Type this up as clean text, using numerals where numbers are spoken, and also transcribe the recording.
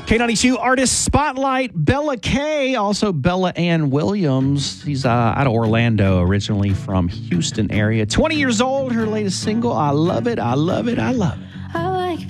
K92 Artist Spotlight, Bella K, also Bella Ann Williams. She's out of Orlando, originally from Houston area. 20 years old, her latest single, I Love It, I Love It, I Love It.